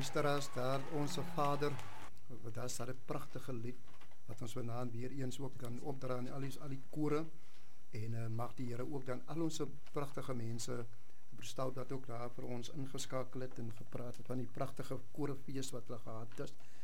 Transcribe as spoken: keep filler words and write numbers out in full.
luisteraars, daar onze Vader, daar is daar 'n pragtige lied wat ons vanaand weer eens ook dan opdra aan al die, al die kore en uh, mag die Here ook dan al ons pragtige mense bestout dat ook daar vir ons ingeskakel het en gepraat het van die pragtige korefees wat hulle gehad het